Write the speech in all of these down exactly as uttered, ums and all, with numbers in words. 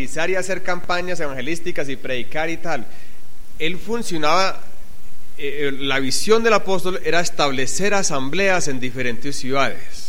evangelizar y hacer campañas evangelísticas y predicar y tal. Él funcionaba, eh, la visión del apóstol era establecer asambleas en diferentes ciudades.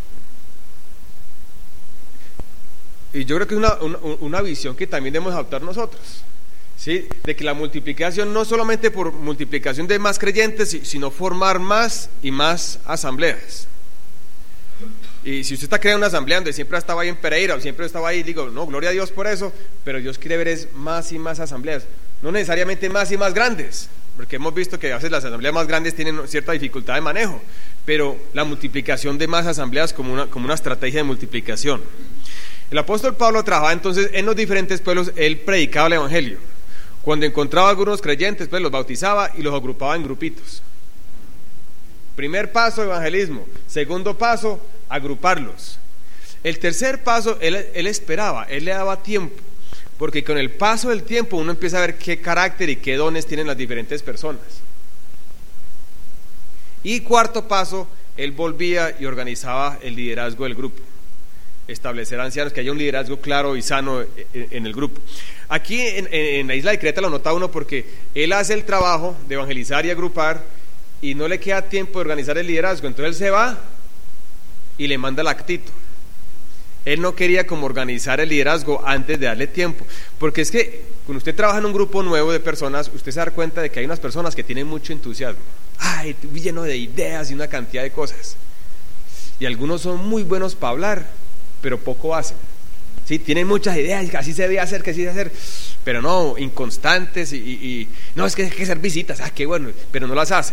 Y yo creo que es una, una, una visión que también debemos adoptar nosotros, ¿sí? De que la multiplicación no solamente por multiplicación de más creyentes, sino formar más y más asambleas. Y si usted está creando una asamblea donde siempre estaba ahí en Pereira o siempre estaba ahí, digo, no, gloria a Dios por eso, pero Dios quiere ver es más y más asambleas, no necesariamente más y más grandes, porque hemos visto que a veces las asambleas más grandes tienen cierta dificultad de manejo, pero la multiplicación de más asambleas como una, como una estrategia de multiplicación. El apóstol Pablo trabajaba entonces en los diferentes pueblos, él predicaba el evangelio. Cuando encontraba algunos creyentes, pues los bautizaba y los agrupaba en grupitos. Primer paso, evangelismo. Segundo paso, agruparlos. El tercer paso, él, él esperaba, él le daba tiempo, porque con el paso del tiempo uno empieza a ver qué carácter y qué dones tienen las diferentes personas. Y cuarto paso, él volvía y organizaba el liderazgo del grupo. Establecer ancianos, que haya un liderazgo claro y sano en, en el grupo. Aquí en, en la isla de Creta lo nota uno porque él hace el trabajo de evangelizar y agrupar y no le queda tiempo de organizar el liderazgo, entonces él se va y le manda la Tito. Él no quería como organizar el liderazgo antes de darle tiempo, porque es que cuando usted trabaja en un grupo nuevo de personas, usted se da cuenta de que hay unas personas que tienen mucho entusiasmo, ay, lleno de ideas y una cantidad de cosas, y algunos son muy buenos para hablar, pero poco hacen. Sí, tienen muchas ideas, que así se debe hacer, que así se debe hacer, pero no, inconstantes y, y, y no, es que hay que hacer visitas, ah, qué bueno, pero no las hace.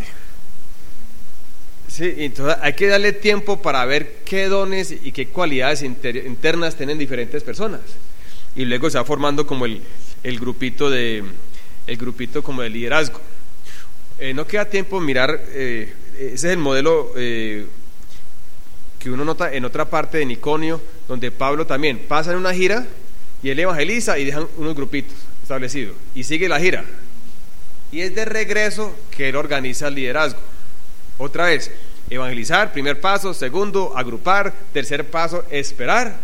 Sí, entonces hay que darle tiempo para ver qué dones y qué cualidades inter, internas tienen diferentes personas, y luego se va formando como el, el grupito de el grupito como de liderazgo. Eh, no queda tiempo mirar, eh, ese es el modelo eh, que uno nota en otra parte de Iconio, donde Pablo también pasa en una gira y él evangeliza y dejan unos grupitos establecidos y sigue la gira, y es de regreso que él organiza el liderazgo. Otra vez, evangelizar, primer paso; segundo, agrupar; tercer paso, esperar;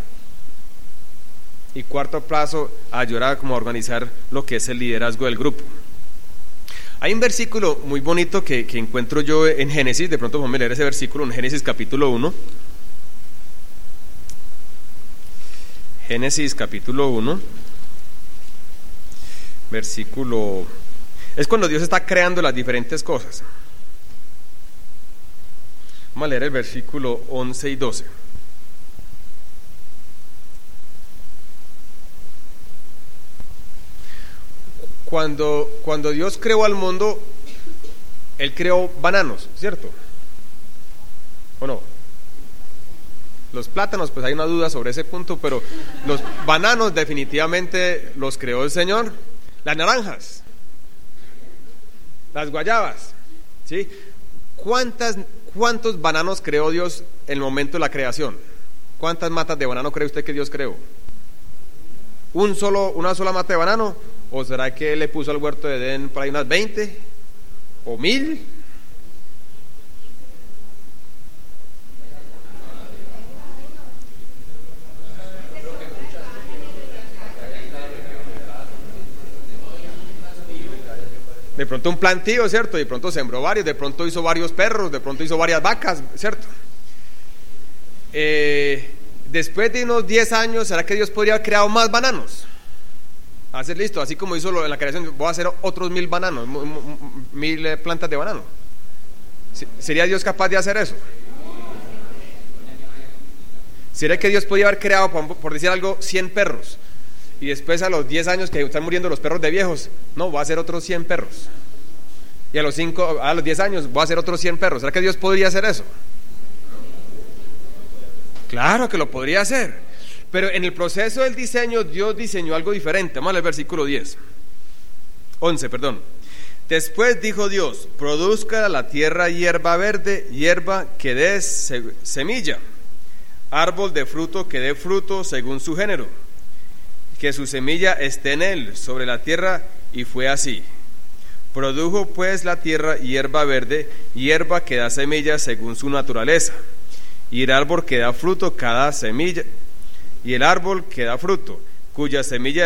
y cuarto paso, ayudar como a organizar lo que es el liderazgo del grupo. Hay un versículo muy bonito que, que encuentro yo en Génesis, de pronto vamos a leer ese versículo en Génesis capítulo uno. Génesis capítulo uno, versículo, es cuando Dios está creando las diferentes cosas. Vamos a leer el versículo once y doce. Cuando, cuando Dios creó al mundo, Él creó bananos, ¿cierto? ¿O no? Los plátanos, pues hay una duda sobre ese punto, pero los bananos definitivamente los creó el Señor. Las naranjas, las guayabas, ¿sí? ¿Cuántas, cuántos bananos creó Dios en el momento de la creación? ¿Cuántas matas de banano cree usted que Dios creó? ¿Un solo, una sola mata de banano? ¿O será que Él le puso al huerto de Edén por ahí unas veinte? ¿O mil? De pronto un plantío, ¿cierto? De pronto sembró varios, de pronto hizo varios perros, de pronto hizo varias vacas, ¿cierto? Eh, después de unos diez años, ¿será que Dios podría haber creado más bananos? Hacer listo, así como hizo en la creación, voy a hacer otros mil bananos, mil eh, plantas de banano. ¿Sería Dios capaz de hacer eso? ¿Sería que Dios podía haber creado, por, por decir algo, cien perros? Y después a los diez años que están muriendo los perros de viejos, no, voy a hacer otros cien perros. Y a los cinco, a los diez años voy a hacer otros cien perros. ¿Será que Dios podría hacer eso? Claro que lo podría hacer. Pero en el proceso del diseño, Dios diseñó algo diferente. Vamos al versículo diez, once, perdón. Después dijo Dios: produzca la tierra hierba verde, hierba que dé semilla, árbol de fruto que dé fruto según su género, que su semilla esté en él, sobre la tierra, y fue así. Produjo pues la tierra hierba verde, hierba que da semilla según su naturaleza, y el árbol que da fruto cada semilla, y el árbol que da fruto, cuya semilla